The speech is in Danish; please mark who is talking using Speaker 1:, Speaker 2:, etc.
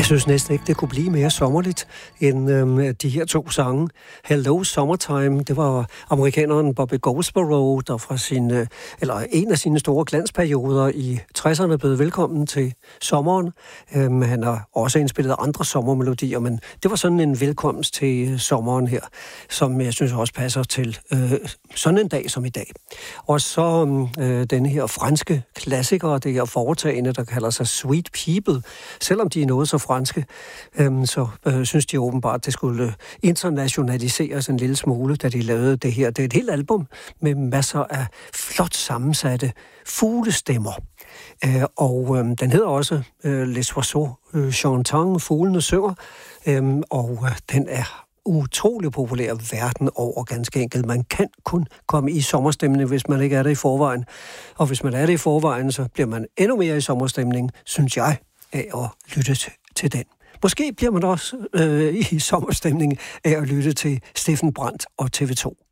Speaker 1: synes næsten ikke, det kunne blive mere sommerligt end de her to sange. Hello Summertime, det var amerikaneren Bobby Goldsboro, der fra en af sine store glansperioder i 60'erne blev velkommen til sommeren. Han har også indspillet andre sommermelodier, men det var sådan en velkomst til sommeren her, som jeg synes også passer til sådan en dag som i dag. Og så denne her franske klassiker, det her foretagende, der kalder sig Sweet People. Selvom de er noget så franske, så synes de åbenbart, at det skulle internationaliseres en lille smule, da de lavede det her. Det er et helt album med masser af flot sammensatte fuglestemmer. Og den hedder også Les Oiseaux Chantants, fuglene synger, og den er utrolig populær verden over, ganske enkelt. Man kan kun komme i sommerstemning, hvis man ikke er der i forvejen. Og hvis man er der i forvejen, så bliver man endnu mere i sommerstemning, synes jeg, af at lytte til den. Måske bliver man også i sommerstemning af at lytte til Steffen Brandt og TV2.